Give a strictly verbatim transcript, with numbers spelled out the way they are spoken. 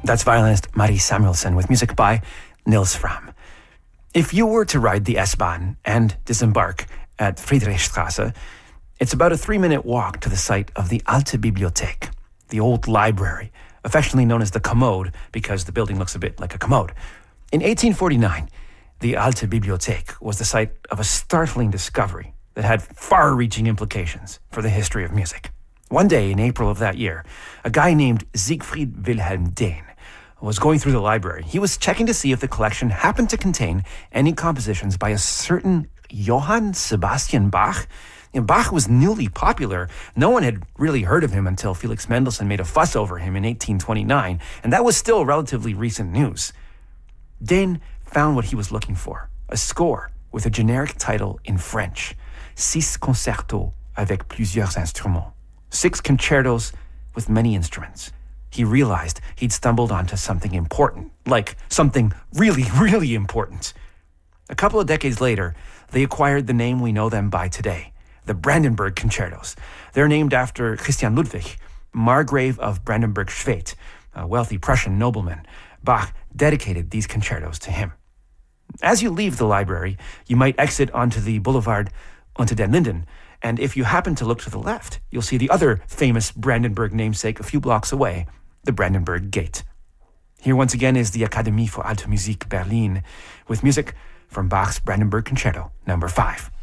That's violinist Marie Samuelson with music by Nils Fram. If you were to ride the S-Bahn and disembark at Friedrichstrasse, it's about a three-minute walk to the site of the Alte Bibliothek, the old library, affectionately known as the Commode because the building looks a bit like a commode. In eighteen forty-nine, the Alte Bibliothek was the site of a startling discovery that had far-reaching implications for the history of music. One day in April of that year, a guy named Siegfried Wilhelm Dehn was going through the library. He was checking to see if the collection happened to contain any compositions by a certain Johann Sebastian Bach. You know, Bach was newly popular. No one had really heard of him until Felix Mendelssohn made a fuss over him in eighteen twenty-nine, and that was still relatively recent news. Dehn found what he was looking for, a score with a generic title in French, Six concertos avec plusieurs instruments, six concertos with many instruments. He realized he'd stumbled onto something important, like something really, really important. A couple of decades later, they acquired the name we know them by today, the Brandenburg Concertos. They're named after Christian Ludwig, Margrave of Brandenburg-Schwedt, a wealthy Prussian nobleman. Bach dedicated these concertos to him. As you leave the library, you might exit onto the boulevard Unter den Linden, and if you happen to look to the left, you'll see the other famous Brandenburg namesake a few blocks away, the Brandenburg Gate. Here once again is the Akademie für Alte Musik Berlin with music from Bach's Brandenburg Concerto number five.